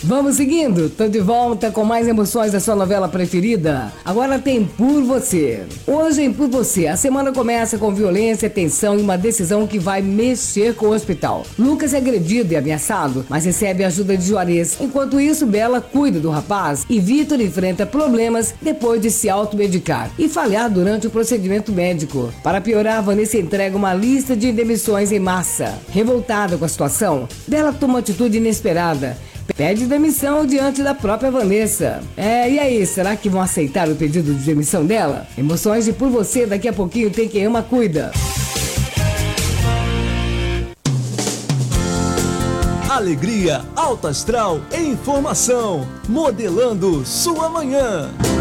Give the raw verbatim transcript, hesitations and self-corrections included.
Vamos seguindo, tô de volta com mais emoções da sua novela preferida. Agora tem Por Você. Hoje em Por Você, a semana começa com violência, tensão e uma decisão que vai mexer com o hospital. Lucas é agredido e ameaçado, mas recebe a ajuda de Juarez. Enquanto isso, Bela cuida do rapaz e Vitor enfrenta problemas depois de se automedicar e falhar durante o procedimento médico. Para piorar, Vanessa entrega uma lista de demissões em massa. Revoltada com a situação, Bela toma uma atitude inesperada. Pede demissão diante da própria Vanessa. É, e aí, será que vão aceitar o pedido de demissão dela? Emoções de Por Você, daqui a pouquinho tem Quem Ama Cuida. Alegria, alto astral e informação, modelando sua manhã.